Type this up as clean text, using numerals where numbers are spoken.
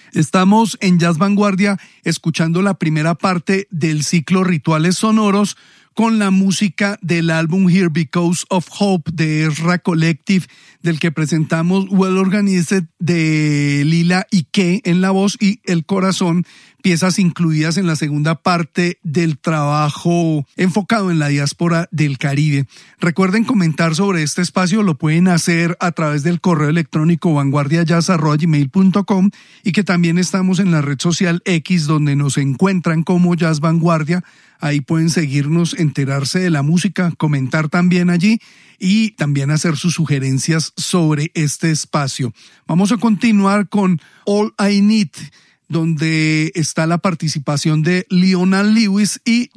Estamos en Jazz Vanguardia escuchando la primera parte del ciclo Rituales Sonoros con la música del álbum Here Because of Hope de Ezra Collective, del que presentamos Well Organized de Lila Ike en la voz y El Corazón, piezas incluidas en la segunda parte del trabajo enfocado en la diáspora del Caribe. Recuerden comentar sobre este espacio, lo pueden hacer a través del correo electrónico vanguardiajazz@gmail.com y que también estamos en la red social X, donde nos encuentran como Jazz Vanguardia. Ahí pueden seguirnos, enterarse de la música, comentar también allí y también hacer sus sugerencias sobre este espacio. Vamos a continuar con All I Need, donde está la participación de Leona Lewis y